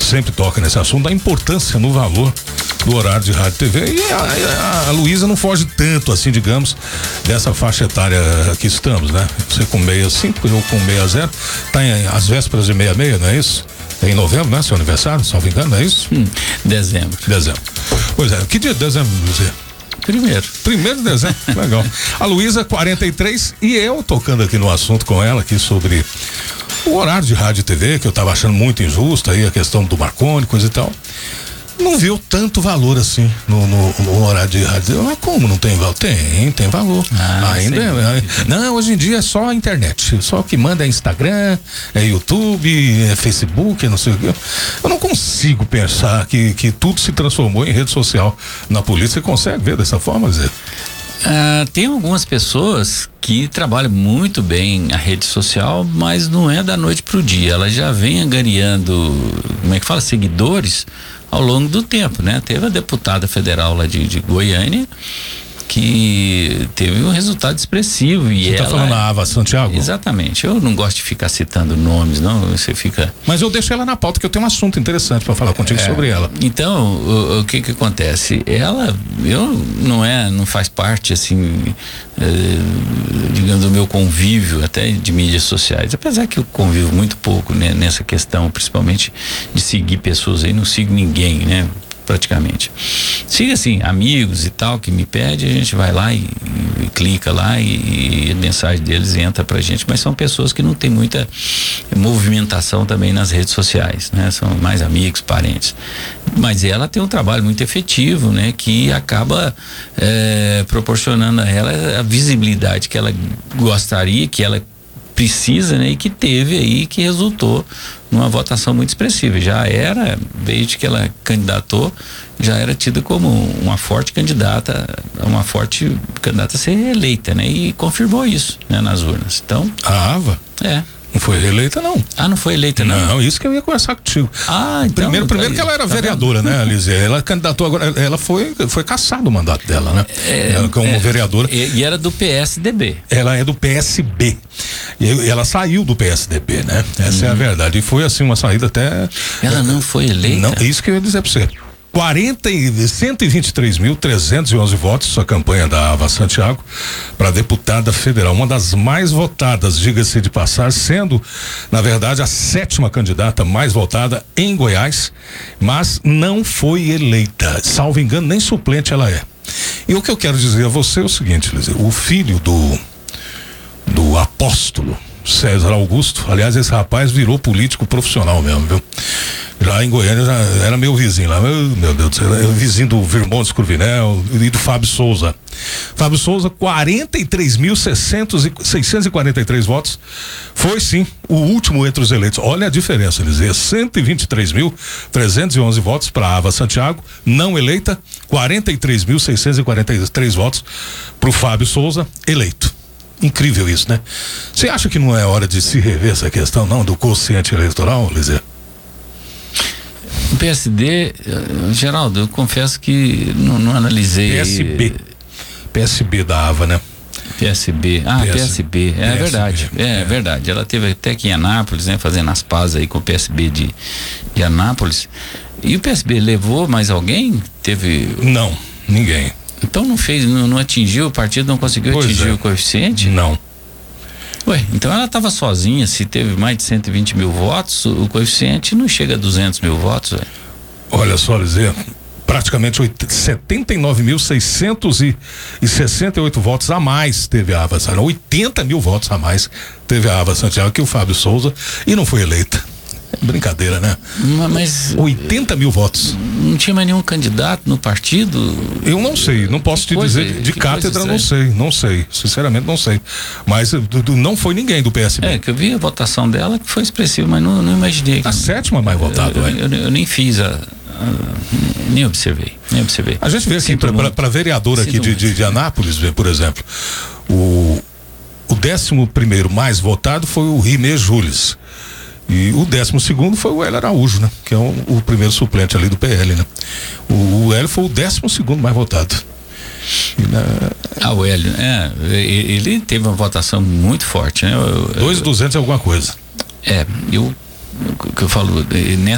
sempre toca nesse assunto da importância no valor do horário de rádio e TV, e a Luísa não foge tanto assim, digamos, dessa faixa etária que estamos, né? Você com 65, eu com 60, tá às vésperas de 66, não é isso? Em novembro, né? Seu aniversário, se não me engano, não é isso? Dezembro. Pois é, que dia de dezembro, Luísa? Primeiro de dezembro, legal. A Luísa, 43, e eu tocando aqui no assunto com ela, aqui sobre o horário de rádio e TV, que eu tava achando muito injusto aí, a questão do Marconi, coisa e tal. Não viu tanto valor assim no horário de rádio. Mas como não tem valor? Tem valor. Ainda não, hoje em dia é só a internet. Só o que manda é Instagram, é YouTube, é Facebook, não sei o quê. Eu não consigo pensar que tudo se transformou em rede social na polícia. Você consegue ver dessa forma, Zé? Tem algumas pessoas que trabalham muito bem a rede social, mas não é da noite pro dia. Ela já vem angariando, como é que fala, seguidores ao longo do tempo, né? Teve a deputada federal lá de Goiânia que teve um resultado expressivo. E você tá falando a Ava Santiago? Exatamente. Eu não gosto de ficar citando nomes, não. Você fica... Mas eu deixo ela na pauta, que eu tenho um assunto interessante para falar contigo sobre ela. Então, o que acontece? Ela, não faz parte, assim, digamos, do meu convívio até de mídias sociais. Apesar que eu convivo muito pouco, né, nessa questão, principalmente de seguir pessoas aí, não sigo ninguém, né? Praticamente. Siga assim, amigos e tal, que me pede, a gente vai lá e clica lá e a mensagem deles entra pra gente, mas são pessoas que não tem muita movimentação também nas redes sociais, né? São mais amigos, parentes. Mas ela tem um trabalho muito efetivo, né? Que acaba proporcionando a ela a visibilidade que ela gostaria, que ela precisa, né? E que teve aí, que resultou numa votação muito expressiva. Já era, desde que ela candidatou, já era tida como uma forte candidata a ser eleita, né? E confirmou isso, né? Nas urnas. Então... A Ava? Não foi reeleita, não. Não foi eleita, não? Não, isso que eu ia conversar contigo. Então... Primeiro que ela era vereadora, né, Alize? Ela candidatou agora, ela foi cassado o mandato dela, né? Como vereadora. E era do PSDB. Ela é do PSB. E ela saiu do PSDB, né? Essa é a verdade. E foi assim, uma saída até... Ela não foi eleita? Não, isso que eu ia dizer pra você. 123.311 votos, sua campanha da Ava Santiago para deputada federal, uma das mais votadas, diga-se de passar, sendo, na verdade, a 7ª candidata mais votada em Goiás, mas não foi eleita, salvo engano, nem suplente ela é. E o que eu quero dizer a você é o seguinte, Lizzie, o filho do apóstolo César Augusto, aliás, esse rapaz virou político profissional mesmo, viu? Já em Goiânia, já era meu vizinho lá, meu Deus do céu, era vizinho do Virmontes Cruvinel e do Fábio Souza. Fábio Souza, 43.643 votos, foi sim o último entre os eleitos. Olha a diferença, eles dizem, 123.311 votos para Ava Santiago, não eleita, 43.643 votos para o Fábio Souza, eleito. Incrível isso, né? Você acha que não é hora de se rever essa questão, não, do quociente eleitoral, Lizé? O PSD, Geraldo, eu confesso que não analisei. PSB da Ava, né? PSB, PSB, verdade, verdade. Ela teve até aqui em Anápolis, né? Fazendo as pazes aí com o PSB de Anápolis. E o PSB levou mais alguém? Teve... Não, ninguém. Então não atingiu, o partido não conseguiu atingir o coeficiente? Não. Ué, então ela estava sozinha, se teve mais de 120 mil votos, o coeficiente não chega a 200 mil votos, ué. Olha só, Lizê, praticamente 79.668 votos a mais teve a Ava Santiago, 80 mil votos a mais teve a Ava Santiago que o Fábio Souza, e não foi eleita. Brincadeira, né? Mas 80 mil votos. Não tinha mais nenhum candidato no partido? Eu não sei, não posso te dizer de cátedra, não sei, sinceramente não sei. Mas não foi ninguém do PSB. Que eu vi a votação dela que foi expressiva, mas não imaginei. A 7ª mais votada, eu nem fiz nem observei. A gente vê assim, para vereador aqui de Anápolis, por exemplo, o 11º mais votado foi o Rimé Jules. E o 12º foi o Hélio Araújo, né? Que é o primeiro suplente ali do PL, né? O Hélio foi o 12º mais votado. O Hélio, ele teve uma votação muito forte, né? 2.200 alguma coisa. Que eu falo,